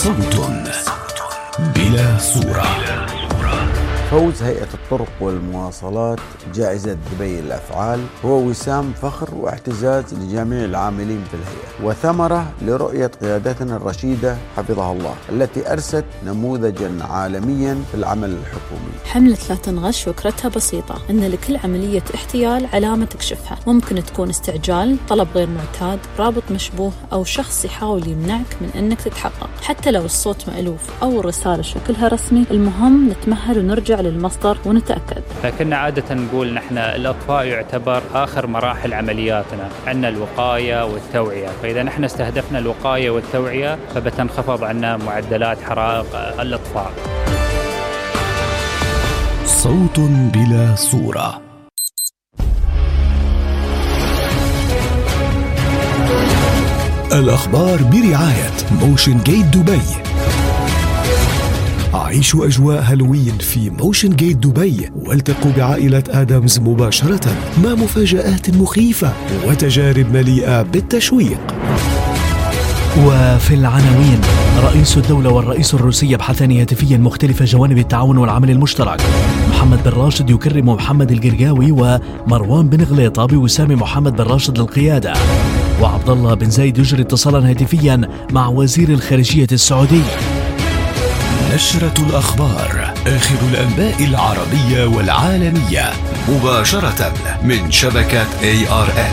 صوت بلا صورة. فوز هيئة الطرق والمواصلات جائزة دبي للأفعال هو وسام فخر واعتزاز لجميع العاملين في الهيئة، وثمرة لرؤية قيادتنا الرشيدة حفظها الله التي أرست نموذجا عالميا في العمل الحكومي. حملة لا تنغش فكرتها بسيطة، أن لكل عملية احتيال علامة تكشفها. ممكن تكون استعجال، طلب غير معتاد، رابط مشبوه، أو شخص يحاول يمنعك من أنك تتحقق. حتى لو الصوت مألوف أو الرسالة شكلها رسمي، المهم نتمهل ونرجع للمصدر ونتأكد. فكنا عادة نقول نحن الأطفاء يعتبر آخر مراحل عملياتنا، عندنا الوقاية والتوعية، فإذا نحن استهدفنا الوقاية والتوعية فبتنخفض عنا معدلات حرائق الأطفاء. صوت بلا صورة. الأخبار برعاية موشن جيت دبي. عيشوا أجواء هالوين في موشن جيت دبي، والتقوا بعائلة آدمز مباشرة مع مفاجآت مخيفة وتجارب مليئة بالتشويق. وفي العناوين: رئيس الدولة والرئيس الروسي يبحثان هاتفيا مختلف جوانب التعاون والعمل المشترك. محمد بن راشد يكرم محمد القرقاوي ومروان بن غليطة بوسام محمد بن راشد للقيادة. وعبد الله بن زايد يجري اتصالا هاتفيا مع وزير الخارجية السعودي. نشرة الأخبار، آخر الأنباء العربية والعالمية مباشرة من شبكة ARN.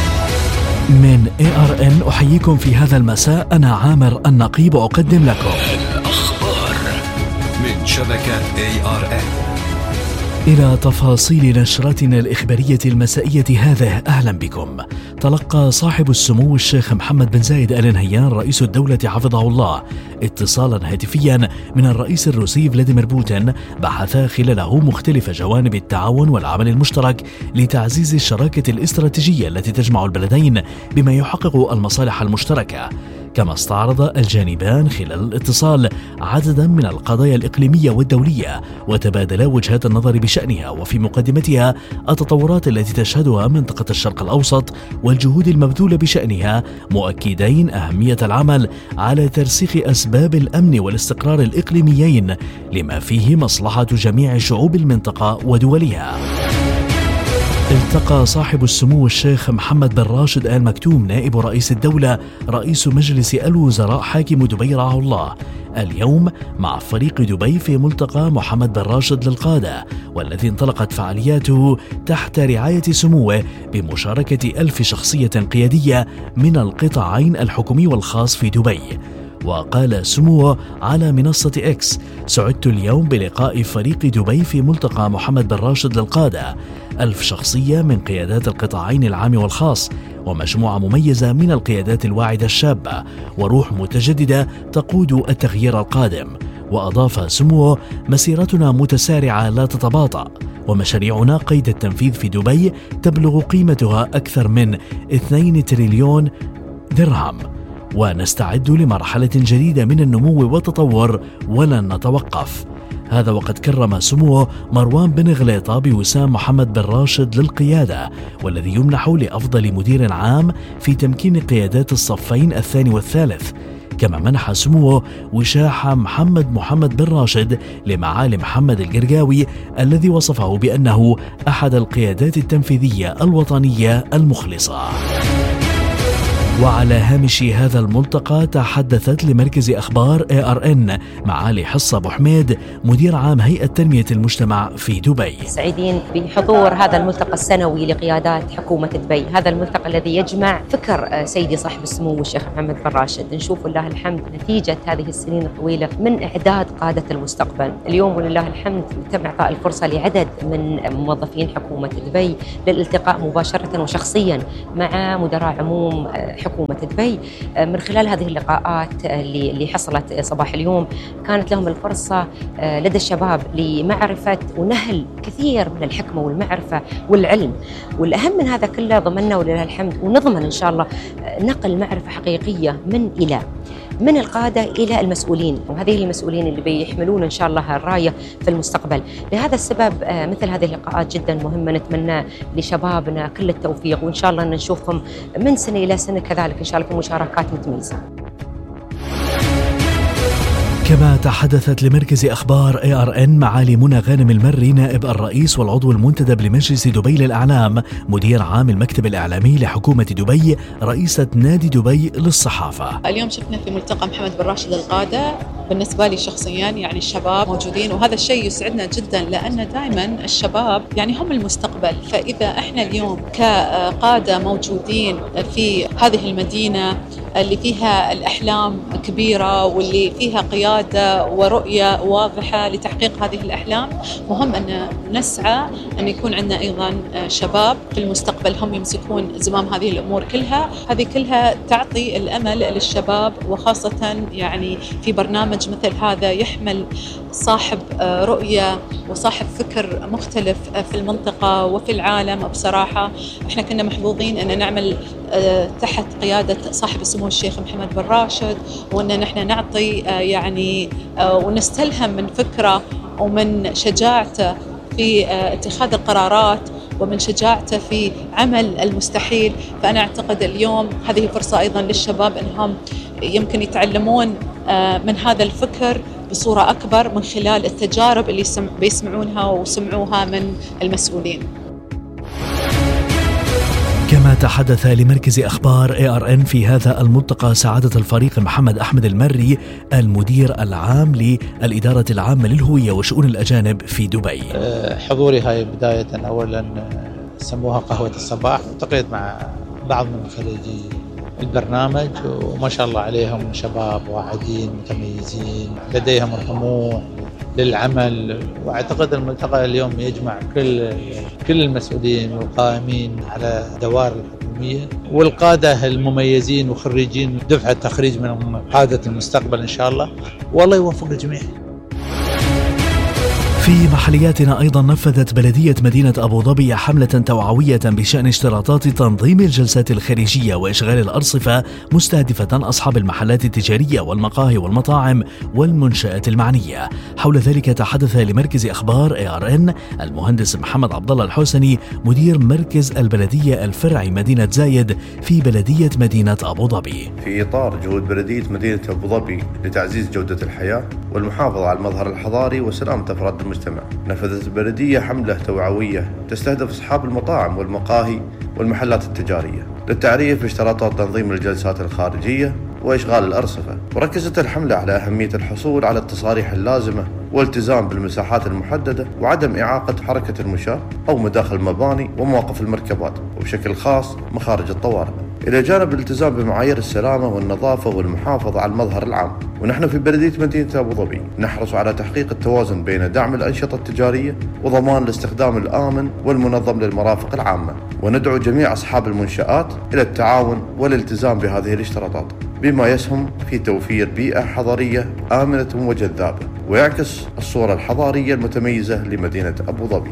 من ARN أحييكم في هذا المساء، أنا عامر النقيب أقدم لكم الأخبار من شبكة ARN. إلى تفاصيل نشرتنا الإخبارية المسائية هذه، أهلا بكم. تلقى صاحب السمو الشيخ محمد بن زايد آل نهيان رئيس الدولة حفظه الله اتصالا هاتفيا من الرئيس الروسي فلاديمير بوتين، بحثا خلاله مختلف جوانب التعاون والعمل المشترك لتعزيز الشراكة الاستراتيجية التي تجمع البلدين بما يحقق المصالح المشتركة. كما استعرض الجانبان خلال الاتصال عددا من القضايا الإقليمية والدولية، وتبادلا وجهات النظر بشأنها، وفي مقدمتها التطورات التي تشهدها منطقة الشرق الأوسط والجهود المبذولة بشأنها، مؤكدين أهمية العمل على ترسيخ أسباب الأمن والاستقرار الإقليميين لما فيه مصلحة جميع شعوب المنطقة ودولها. التقى صاحب السمو الشيخ محمد بن راشد آل مكتوم نائب رئيس الدولة رئيس مجلس الوزراء حاكم دبي رعاه الله اليوم مع فريق دبي في ملتقى محمد بن راشد للقادة، والذي انطلقت فعالياته تحت رعاية سموه بمشاركة 1000 شخصية قيادية من القطاعين الحكومي والخاص في دبي. وقال سموه على منصة إكس: سعدت اليوم بلقاء فريق دبي في ملتقى محمد بن راشد للقادة، 1000 شخصية من قيادات القطاعين العام والخاص، ومجموعة مميزة من القيادات الواعدة الشابة، وروح متجددة تقود التغيير القادم. وأضاف سموه: مسيرتنا متسارعة لا تتباطأ، ومشاريعنا قيد التنفيذ في دبي تبلغ قيمتها أكثر من 2 تريليون درهم، ونستعد لمرحلة جديدة من النمو والتطور ولن نتوقف. هذا وقد كرم سموه مروان بن غليطة بوسام محمد بن راشد للقيادة، والذي يمنح لأفضل مدير عام في تمكين قيادات الصفين الثاني والثالث. كما منح سموه وشاح محمد بن راشد لمعالي محمد القرقاوي، الذي وصفه بأنه أحد القيادات التنفيذية الوطنية المخلصة. وعلى هامش هذا الملتقى تحدثت لمركز أخبار ARN معالي حصة أبو حميد مدير عام هيئة تنمية المجتمع في دبي. سعيدين بحضور هذا الملتقى السنوي لقيادات حكومة دبي، هذا الملتقى الذي يجمع فكر سيدي صاحب السمو الشيخ محمد بن راشد. نشوف ولله الحمد نتيجة هذه السنين الطويلة من إعداد قادة المستقبل. اليوم ولله الحمد تم إعطاء الفرصة لعدد من موظفين حكومة دبي للالتقاء مباشرة وشخصيا مع مدراء عموم حكومة دبي. من خلال هذه اللقاءات اللي حصلت صباح اليوم كانت لهم الفرصة لدى الشباب لمعرفة ونهل كثير من الحكمة والمعرفة والعلم، والأهم من هذا كله ضمننا ولله الحمد ونضمن إن شاء الله نقل معرفة حقيقية من القادة إلى المسؤولين، وهذه المسؤولين اللي بيحملون إن شاء الله الراية في المستقبل. لهذا السبب مثل هذه اللقاءات جدا مهمة، نتمنى لشبابنا كل التوفيق، وإن شاء الله أن نشوفهم من سنة إلى سنة كذلك إن شاء الله في مشاركات متميزة. كما تحدثت لمركز أخبار ARN معالي منى غانم المري نائب الرئيس والعضو المنتدب لمجلس دبي للإعلام مدير عام المكتب الإعلامي لحكومة دبي رئيسة نادي دبي للصحافة. اليوم شفنا في ملتقى محمد بن راشد القادة، بالنسبة لي شخصيا يعني الشباب موجودين، وهذا الشيء يسعدنا جدا لأن دائما الشباب يعني هم المستقبل. فإذا احنا اليوم كقادة موجودين في هذه المدينة اللي فيها الأحلام كبيرة واللي فيها قيادة ورؤية واضحة لتحقيق هذه الأحلام، مهم أن نسعى أن يكون عندنا أيضا شباب في المستقبل هم يمسكون زمام هذه الأمور كلها. هذه كلها تعطي الأمل للشباب، وخاصة يعني في برنامج مثل هذا يحمل صاحب رؤية وصاحب فكر مختلف في المنطقة وفي العالم. بصراحة احنا كنا محظوظين أن نعمل تحت قيادة صاحب السمو الشيخ محمد بن راشد، وأن نحن نعطي يعني ونستلهم من فكرة ومن شجاعته في اتخاذ القرارات ومن شجاعته في عمل المستحيل. فأنا أعتقد اليوم هذه فرصة أيضا للشباب أنهم يمكن يتعلمون من هذا الفكر بصورة أكبر من خلال التجارب اللي بيسمعونها وسمعوها من المسؤولين. كما تحدث لمركز أخبار ARN في هذا الملتقى سعادة الفريق محمد أحمد المري المدير العام للإدارة العامة للهوية وشؤون الأجانب في دبي. حضوري هاي بداية أولا سموها قهوة الصباح، والتقيت مع بعض من خريجي البرنامج وما شاء الله عليهم شباب واعدين متميزين لديهم الطموح للعمل. واعتقد الملتقى اليوم يجمع كل المسؤولين والقائمين على دوائر الحكومية والقادة المميزين وخريجين دفعة تخريج من قادة المستقبل إن شاء الله، والله يوفق الجميع. في محلياتنا أيضا نفذت بلدية مدينة أبو ظبي حملة توعوية بشأن اشتراطات تنظيم الجلسات الخارجية وإشغال الأرصفة، مستهدفة أصحاب المحلات التجارية والمقاهي والمطاعم والمنشآت المعنية. حول ذلك تحدث لمركز أخبار ARN المهندس محمد عبد الله الحسني مدير مركز البلدية الفرعي مدينة زايد في بلدية مدينة أبو ظبي. في إطار جهود بلدية مدينة أبو ظبي لتعزيز جودة الحياة والمحافظة على المظهر الحضاري وسلامة أفراد المجتمع، نفذت البلدية حملة توعوية تستهدف أصحاب المطاعم والمقاهي والمحلات التجارية للتعريف باشتراطات تنظيم الجلسات الخارجية وإشغال الأرصفة. وركزت الحملة على أهمية الحصول على التصاريح اللازمة والالتزام بالمساحات المحددة وعدم إعاقة حركة المشاة أو مداخل المباني ومواقف المركبات وبشكل خاص مخارج الطوارئ، إلى جانب الالتزام بمعايير السلامة والنظافة والمحافظة على المظهر العام. ونحن في بلدية مدينة أبو ظبي نحرص على تحقيق التوازن بين دعم الأنشطة التجارية وضمان الاستخدام الآمن والمنظم للمرافق العامة، وندعو جميع أصحاب المنشآت إلى التعاون والالتزام بهذه الاشتراطات بما يسهم في توفير بيئة حضارية آمنة وجذابة ويعكس الصورة الحضارية المتميزة لمدينة أبو ظبي.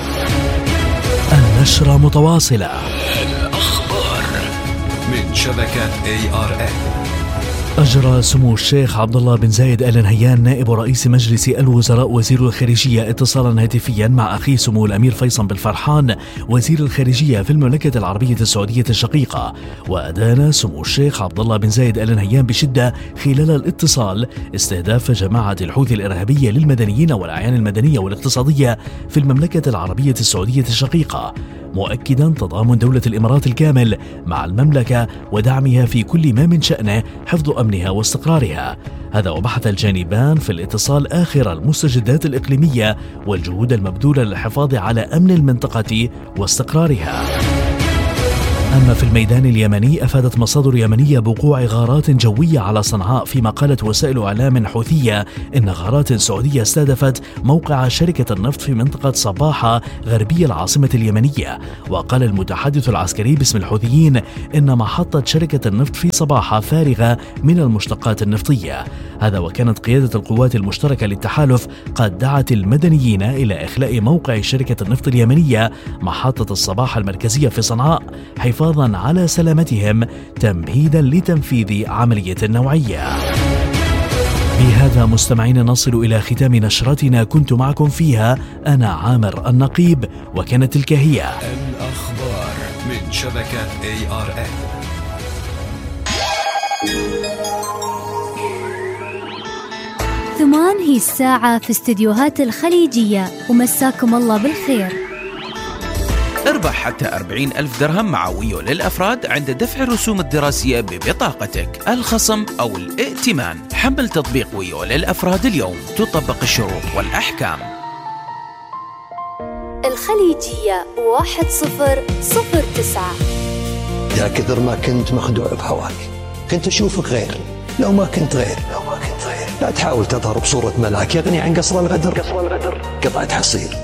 النشرة متواصلة. الأخبار من شبكة ARN. أجرى سمو الشيخ عبد الله بن زايد آل نهيان نائب رئيس مجلس الوزراء وزير الخارجية اتصالا هاتفيا مع أخيه سمو الأمير فيصل بن فرحان وزير الخارجية في المملكة العربية السعودية الشقيقة. وأدان سمو الشيخ عبد الله بن زايد آل نهيان بشدة خلال الاتصال استهداف جماعة الحوثي الإرهابية للمدنيين والأعيان المدنية والاقتصادية في المملكة العربية السعودية الشقيقة، مؤكدا تضامن دولة الإمارات الكامل مع المملكة ودعمها في كل ما من شأنه حفظ أمنها واستقرارها. هذا وبحث الجانبان في الاتصال آخر المستجدات الإقليمية والجهود المبذولة للحفاظ على أمن المنطقة واستقرارها. أما في الميدان اليمني أفادت مصادر يمنية بوقوع غارات جوية على صنعاء، فيما قالت وسائل إعلام حوثية إن غارات سعودية استهدفت موقع شركة النفط في منطقة صباحة غربية العاصمة اليمنية. وقال المتحدث العسكري باسم الحوثيين إن محطة شركة النفط في صباحة فارغة من المشتقات النفطية. هذا وكانت قيادة القوات المشتركة للتحالف قد دعت المدنيين إلى إخلاء موقع شركة النفط اليمنية محطة الصباحة المركزية في صنعاء حفاظا على سلامتهم تمهيدا لتنفيذ عملية نوعية. بهذا مستمعين نصل إلى ختام نشرتنا، كنت معكم فيها أنا عامر النقيب، وكانت تلك هي الأخبار من شبكة ARN. 8 هي الساعة في استديوهات الخليجية، ومساكم الله بالخير. اربح حتى 40,000 درهم مع ويو للأفراد عند دفع الرسوم الدراسية ببطاقتك، الخصم أو الائتمان. حمل تطبيق ويو للأفراد اليوم، تطبق الشروط والأحكام. الخليجية 1009. يا كثر ما كنت مخدوع بهواك، كنت أشوفك غير. لو ما كنت غير لا تحاول تظهر بصورة ملاك يغني عن قصر الغدر. قطعة حصير